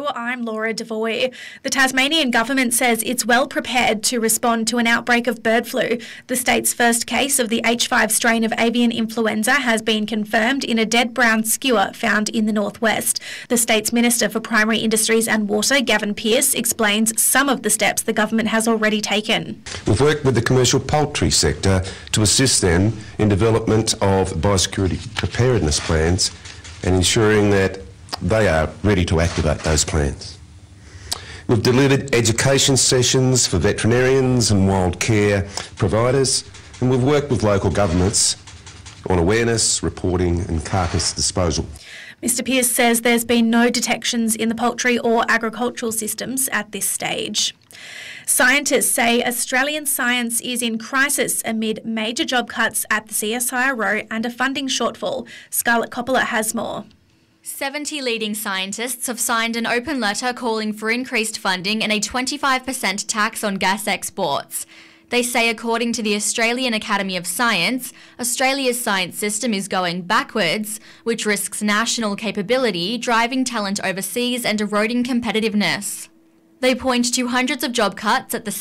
I'm Laura Devoy. The Tasmanian government says it's well prepared to respond to an outbreak of bird flu. The state's first case of the H5 strain of avian influenza has been confirmed in a dead brown skua found in the northwest. The state's Minister for Primary Industries and Water, Gavin Pearce, explains some of the steps the government has already taken. We've worked with the commercial poultry sector to assist them in development of biosecurity preparedness plans and ensuring that they are ready to activate those plans. We've delivered education sessions for veterinarians and wild care providers, and we've worked with local governments on awareness, reporting and carcass disposal. Mr Pearce says there's been no detections in the poultry or agricultural systems at this stage. Scientists say Australian science is in crisis amid major job cuts at the CSIRO and a funding shortfall. Scarlett Coppola has more. 70 leading scientists have signed an open letter calling for increased funding and a 25% tax on gas exports. They say, according to the Australian Academy of Science, Australia's science system is going backwards, which risks national capability, driving talent overseas and eroding competitiveness. They point to hundreds of job cuts at the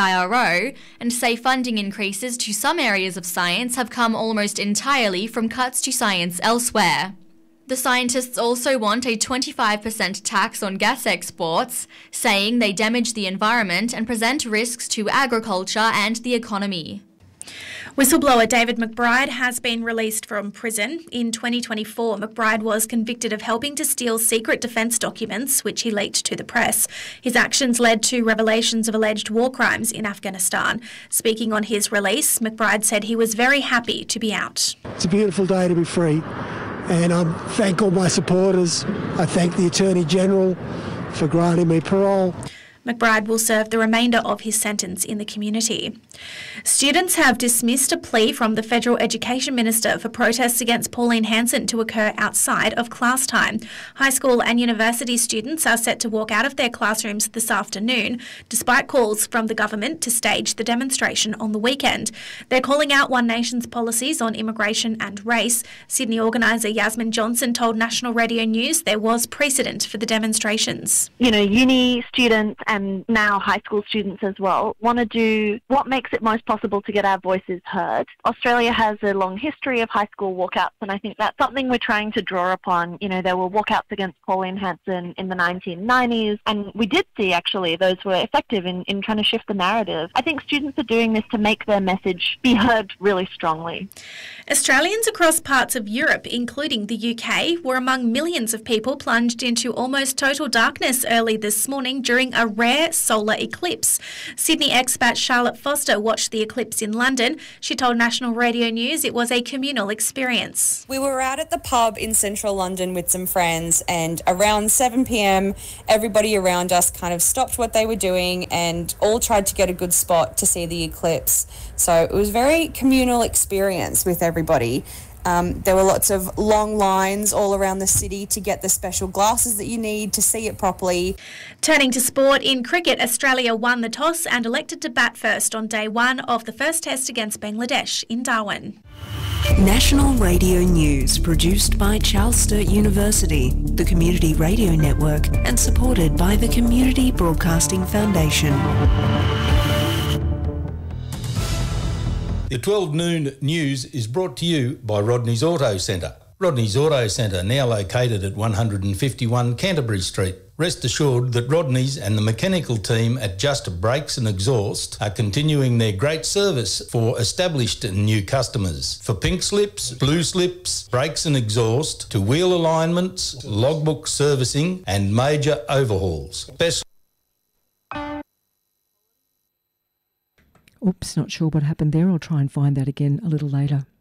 CSIRO and say funding increases to some areas of science have come almost entirely from cuts to science elsewhere. The scientists also want a 25% tax on gas exports, saying they damage the environment and present risks to agriculture and the economy. Whistleblower David McBride has been released from prison. In 2024, McBride was convicted of helping to steal secret defence documents, which he leaked to the press. His actions led to revelations of alleged war crimes in Afghanistan. Speaking on his release, McBride said he was very happy to be out. It's a beautiful day to be free, and I thank all my supporters. I thank the Attorney-General for granting me parole. McBride will serve the remainder of his sentence in the community. Students have dismissed a plea from the Federal Education Minister for protests against Pauline Hanson to occur outside of class time. High school and university students are set to walk out of their classrooms this afternoon, despite calls from the government to stage the demonstration on the weekend. They're calling out One Nation's policies on immigration and race. Sydney organiser Yasmin Johnson told National Radio News there was precedent for the demonstrations. Uni students and now high school students as well want to do what makes it most possible to get our voices heard. Australia has a long history of high school walkouts, and I think that's something we're trying to draw upon. There were walkouts against Pauline Hanson in the 1990s, and we did see actually those were effective in trying to shift the narrative. I think students are doing this to make their message be heard really strongly. Australians across parts of Europe, including the UK, were among millions of people plunged into almost total darkness early this morning during a rare solar eclipse. Sydney expat Charlotte Foster watched the eclipse in London. She told National Radio News it was a communal experience. We were out at the pub in central London with some friends, and around 7 p.m, everybody around us kind of stopped what they were doing and all tried to get a good spot to see the eclipse. So it was a very communal experience with everybody. There were lots of long lines all around the city to get the special glasses that you need to see it properly. Turning to sport, in cricket, Australia won the toss and elected to bat first on day one of the first test against Bangladesh in Darwin. National Radio News, produced by Charles Sturt University, the Community Radio Network, and supported by the Community Broadcasting Foundation. The 12 noon news is brought to you by Rodney's Auto Centre. Rodney's Auto Centre, now located at 151 Canterbury Street. Rest assured that Rodney's and the mechanical team at Just Brakes and Exhaust are continuing their great service for established and new customers. For pink slips, blue slips, brakes and exhaust, to wheel alignments, logbook servicing and major overhauls. Oops, not sure what happened there. I'll try and find that again a little later.